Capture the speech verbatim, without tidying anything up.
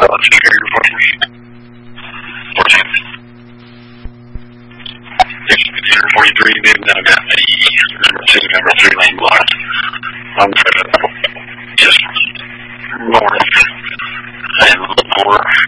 let's see here, fourteen. Zero forty-three, big now got the number two, number three lane blocked. I'm just north and a little more